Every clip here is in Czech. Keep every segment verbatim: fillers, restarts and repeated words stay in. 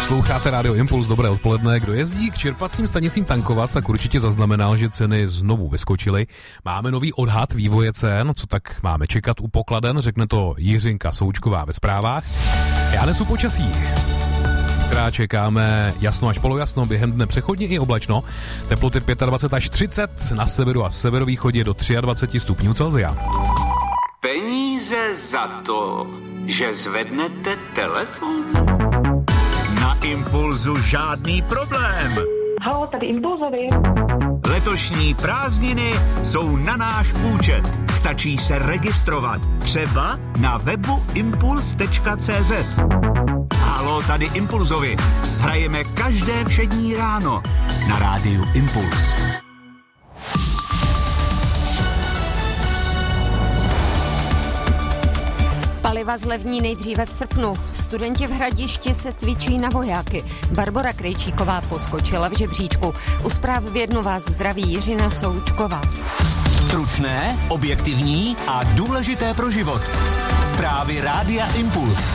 Posloucháte Rádio Impuls, dobré odpoledne. Kdo jezdí k čerpacím stanicím tankovat, tak určitě zaznamenal, že ceny znovu vyskočily. Máme nový odhad vývoje cen, co tak máme čekat u pokladen, řekne to Jiřinka Součková ve zprávách. Já nesu počasí, která čekáme jasno až polojasno, během dne přechodně i oblačno. Teploty dvacet pět až třicet, na severu a severovýchodě do dvacet tři stupňů Celsia. Peníze za to, že zvednete telefon? Na Impulzu žádný problém. Haló, tady Impulzovi. Letošní prázdniny jsou na náš účet. Stačí se registrovat. Třeba na webu impuls tečka cé zet. Haló, tady Impulzovi. Hrajeme každé všední ráno na rádiu Impuls. Paliva zlevní nejdříve v srpnu. Studenti v Hradišti se cvičí na vojáky. Barbora Krejčíková poskočila v žebříčku. U zpráv v jednu vás zdraví Jiřina Součková. Stručné, objektivní a důležité pro život. Zprávy Rádia Impuls.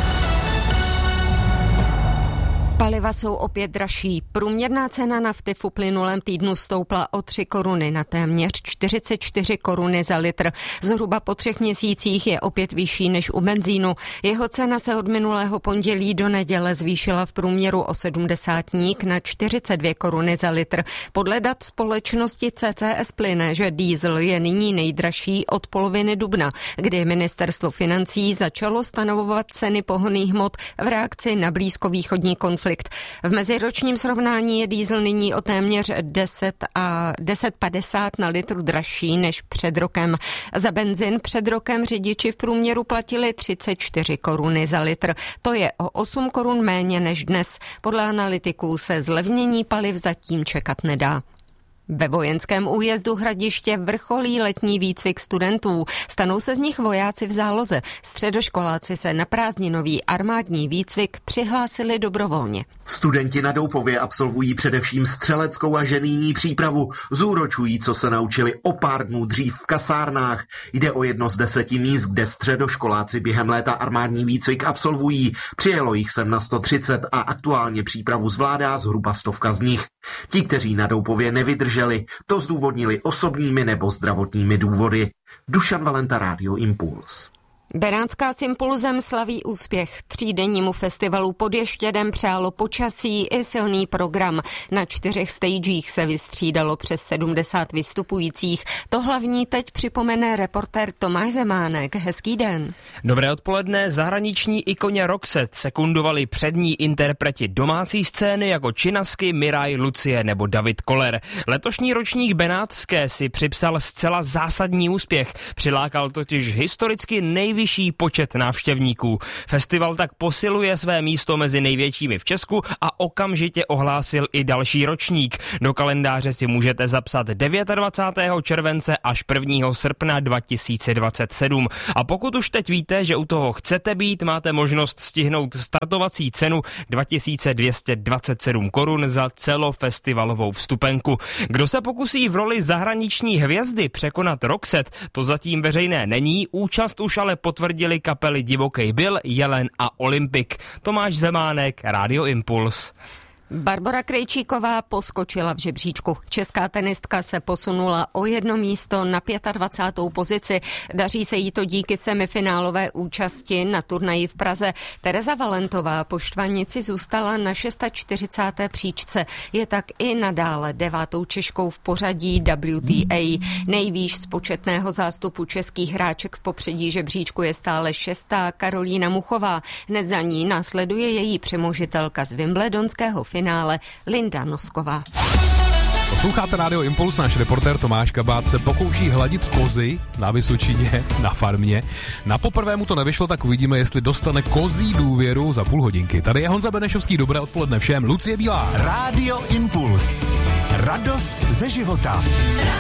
Paliva jsou opět dražší. Průměrná cena nafty v uplynulém týdnu stoupla o tři koruny na téměř čtyřicet čtyři koruny za litr. Zhruba po třech měsících je opět vyšší než u benzínu. Jeho cena se od minulého pondělí do neděle zvýšila v průměru o sedmdesátník na čtyřicet dvě koruny za litr. Podle dat společnosti C C S plyne, že diesel je nyní nejdražší od poloviny dubna, kdy ministerstvo financí začalo stanovovat ceny pohonných hmot v reakci na blízkovýchodní konflikt. V meziročním srovnání je diesel nyní o téměř deset a deset padesát na litru dražší než před rokem. Za benzin před rokem řidiči v průměru platili třicet čtyři koruny za litr. To je o osm korun méně než dnes. Podle analytiků se zlevnění paliv zatím čekat nedá. Ve vojenském újezdu Hradiště vrcholí letní výcvik studentů. Stanou se z nich vojáci v záloze. Středoškoláci se na prázdninový armádní výcvik přihlásili dobrovolně. Studenti na Doupově absolvují především střeleckou a ženijní přípravu. Zúročují, co se naučili o pár dnů dřív v kasárnách. Jde o jedno z deseti míst, kde středoškoláci během léta armádní výcvik absolvují. Přijelo jich sem na sto třicet a aktuálně přípravu zvládá zhruba stovka z nich. Ti, kteří na Doupově nevydrželi, to zdůvodnili osobními nebo zdravotními důvody. Dušan Valenta, Rádio Impuls. Benátská s Impulzem slaví úspěch. Třídennímu festivalu pod Ještědem přálo počasí i silný program. Na čtyřech stagech se vystřídalo přes sedmdesát vystupujících. To hlavní teď připomene reportér Tomáš Zemánek. Hezký den. Dobré odpoledne. Zahraniční ikoně Roxette sekundovali přední interpreti domácí scény jako Činasky, Miraj, Lucie nebo David Koller. Letošní ročník benátské si připsal zcela zásadní úspěch. Přilákal totiž historicky nejvyšší vyšší počet návštěvníků. Festival tak posiluje své místo mezi největšími v Česku a okamžitě ohlásil i další ročník. Do kalendáře si můžete zapsat dvacátého devátého července až prvního srpna dva tisíce dvacet sedm. A pokud už teď víte, že u toho chcete být, máte možnost stihnout startovací cenu dva tisíce dvě stě dvacet sedm korun za celofestivalovou vstupenku. Kdo se pokusí v roli zahraniční hvězdy překonat Roxette, to zatím veřejné není, účast už ale potvrdili kapely Divokej Bill, Jelen a Olympik. Tomáš Zemánek, Rádio Impuls. Barbora Krejčíková poskočila v žebříčku. Česká tenistka se posunula o jedno místo na dvacátou pátou pozici. Daří se jí to díky semifinálové účasti na turnaji v Praze. Tereza Valentová po štvanici zůstala na čtyřicáté šesté příčce. Je tak i nadále devátou Češkou v pořadí W T A. Nejvýš z početného zástupu českých hráček v popředí žebříčku je stále šestá Karolína Muchová. Hned za ní následuje její přemožitelka z wimbledonského finále Linda Nosková. Posloucháte Rádio Impuls, náš reportér Tomáš Kabát se pokouší hladit kozy na Vysočině, na farmě. Na poprvé mu to nevyšlo, tak uvidíme, jestli dostane kozí důvěru za půl hodinky. Tady je Honza Benešovský, dobré odpoledne všem. Lucie Bílá. Rádio Impuls. Radost ze života.